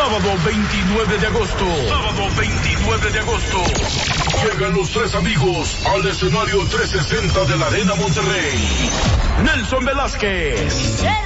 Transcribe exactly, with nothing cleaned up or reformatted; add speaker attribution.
Speaker 1: Sábado veintinueve de agosto. Sábado veintinueve de agosto. Llegan los tres amigos al escenario trescientos sesenta de la Arena Monterrey. Nelson Velázquez.